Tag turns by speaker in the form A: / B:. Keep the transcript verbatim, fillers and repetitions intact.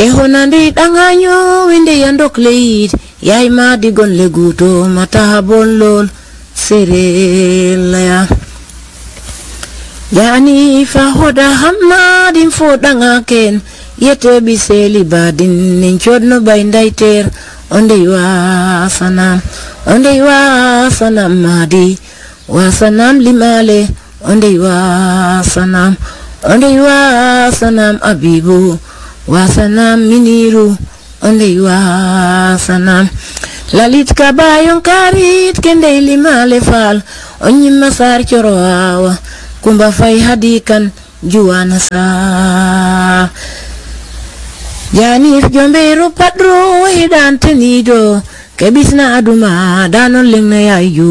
A: e honandi danganyo winde yandok leid yai ma digon leguto mata bon lol serelaya yani fa hoda hammadin fo danga ken yete biseli badin nin chodno baindaiter onde wa sanam onde wa sanam madi wa sanam limale onde wa sanam onde wa sanam abibu wa sanam miniru onde wa sanam lalit kabayon karit kende limale fal onyi masar choroawa kumba fay hadikan juwana sa Janif jomberu padro hidan tenido kebisna aduma danon lingna yayu